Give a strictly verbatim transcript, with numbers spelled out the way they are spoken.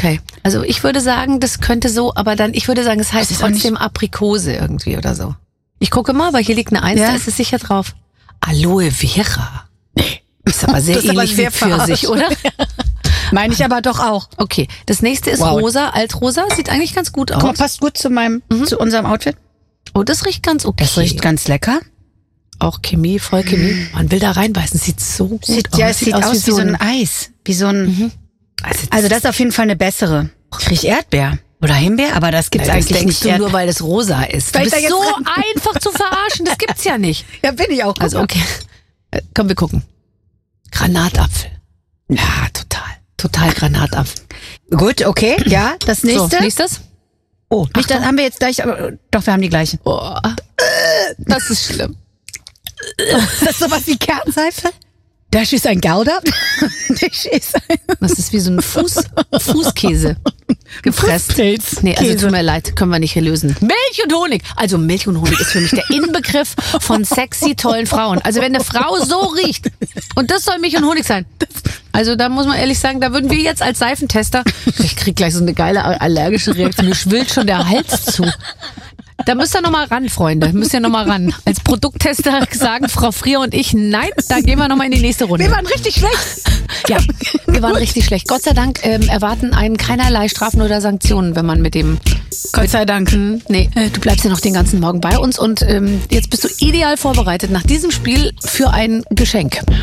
Okay. Also ich würde sagen, das könnte so, aber dann, ich würde sagen, es heißt trotzdem Aprikose irgendwie oder so. Ich gucke mal, weil hier liegt eine Eins, ja. Da ist es sicher drauf. Aloe Vera. Nee. Ist aber sehr ähnlich aber sehr wie Pfirsich, oder? Meine ich aber doch auch. Okay, das nächste ist wow. rosa, altrosa. Sieht eigentlich ganz gut aus. Guck mal, passt gut zu meinem, mhm. zu unserem Outfit. Oh, das riecht ganz okay. Das riecht ganz lecker. Auch Chemie, voll Chemie. Man will da reinbeißen. Sieht so gut sieht, aus. Ja, es sieht, sieht aus wie, wie so ein Eis. Wie so ein. Mhm. Also, das, also das ist auf jeden Fall eine bessere. Ich riech Erdbeer. Oder Himbeer, aber das gibt's Nein, eigentlich das denkst nicht. Du nur weil es rosa ist. Du bist so rein? einfach zu verarschen. Das gibt's ja nicht. Ja, bin ich auch. Also okay. Komm, wir gucken. Granatapfel. Ja, total. Total Granatapfel. Gut, okay. Ja, das nächste. So, nächstes. Oh, nicht, dann haben wir jetzt gleich, aber doch, wir haben die gleichen. Oh, das ist schlimm. Ist das sowas wie Kernseife? Das ist ein Gouda. Das ist, ein das ist wie so ein Fuß, Fußkäse. Gepresst. Nee, also tut mir leid, können wir nicht hier lösen. Milch und Honig. Also Milch und Honig ist für mich der Inbegriff von sexy, tollen Frauen. Also wenn eine Frau so riecht und das soll Milch und Honig sein. Also da muss man ehrlich sagen, da würden wir jetzt als Seifentester, ich krieg gleich so eine geile allergische Reaktion, mir schwillt schon der Hals zu. Da müsst ihr nochmal ran, Freunde. Müsst ihr nochmal ran. Als Produkttester sagen Frau Frier und ich, nein, da gehen wir nochmal in die nächste Runde. Wir waren richtig schlecht. Ja, wir waren richtig schlecht. Gott sei Dank ähm, erwarten einen keinerlei Strafen oder Sanktionen, wenn man mit dem... Gott sei Dank. Mh, nee, äh, du bleibst ja noch den ganzen Morgen bei uns und ähm, jetzt bist du ideal vorbereitet nach diesem Spiel für ein Geschenk.